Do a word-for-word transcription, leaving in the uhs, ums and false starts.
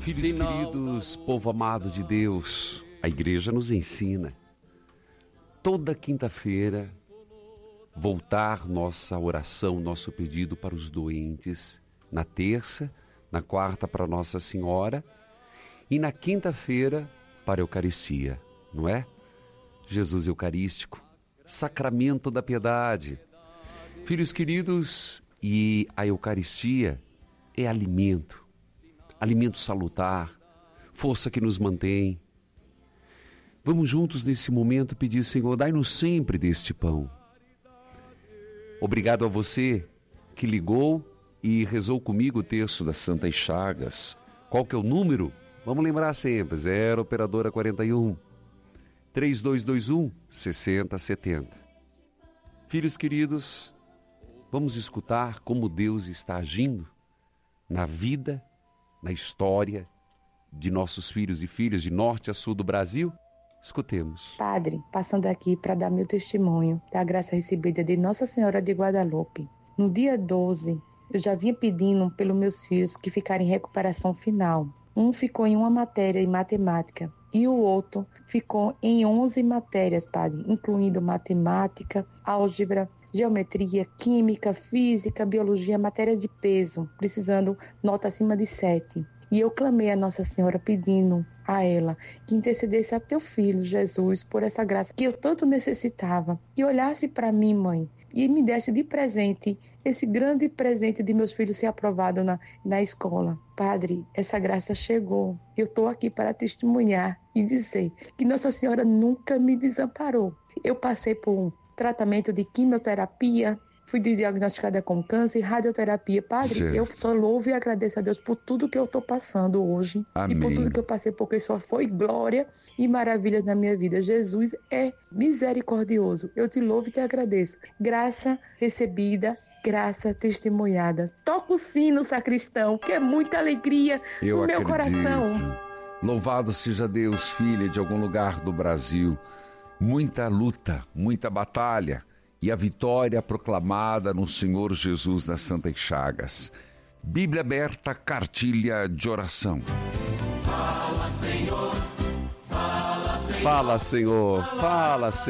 Filhos queridos, povo amado de Deus, a igreja nos ensina, toda quinta-feira, voltar nossa oração, nosso pedido para os doentes, na terça, na quarta para Nossa Senhora e na quinta-feira para a Eucaristia, não é? Jesus Eucarístico, sacramento da piedade. Filhos queridos, e a Eucaristia é alimento, alimento salutar, força que nos mantém. Vamos juntos nesse momento pedir, Senhor, dai-nos sempre deste pão. Obrigado a você que ligou e rezou comigo o texto das Santas Chagas. Qual que é o número? Vamos lembrar sempre, zero operadora quarenta e um, três dois dois um, seis zero sete zero. Filhos queridos, vamos escutar como Deus está agindo na vida, na história de nossos filhos e filhas de norte a sul do Brasil? Escutemos. Padre, passando aqui para dar meu testemunho da graça recebida de Nossa Senhora de Guadalupe. No dia doze, eu já vinha pedindo pelos meus filhos que ficaram em recuperação final. Um ficou em uma matéria em matemática e o outro ficou em onze matérias, Padre, incluindo matemática, álgebra, geometria, química, física, biologia, matéria de peso, precisando nota acima de sete. E eu clamei a Nossa Senhora pedindo a ela que intercedesse a teu filho, Jesus, por essa graça que eu tanto necessitava. E olhasse para mim, mãe, e me desse de presente esse grande presente de meus filhos ser aprovado na, na escola. Padre, essa graça chegou. Eu estou aqui para testemunhar e dizer que Nossa Senhora nunca me desamparou. Eu passei por um tratamento de quimioterapia, fui diagnosticada com câncer, radioterapia. Padre, certo. Eu só louvo e agradeço a Deus por tudo que eu estou passando hoje. Amém. E por tudo que eu passei, porque só foi glória e maravilhas na minha vida. Jesus é misericordioso. Eu te louvo e te agradeço. Graça recebida, graça testemunhada. Toca o sino, sacristão, que é muita alegria eu no meu acredito. Coração. Louvado seja Deus, filha de algum lugar do Brasil. Muita luta, muita batalha. E a vitória proclamada no Senhor Jesus nas Santas Chagas. Bíblia aberta, cartilha de oração. Fala, Senhor. Fala, Senhor. Fala, Senhor. Fala, Senhor.